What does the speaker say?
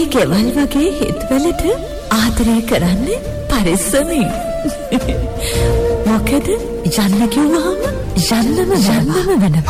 මේ ගෙවල් වගේ හිතවලට ආදරය කරන්නේ පරිස්සමෙන්. මොකද යන්න කිව්වහම යන්නම වෙනවා.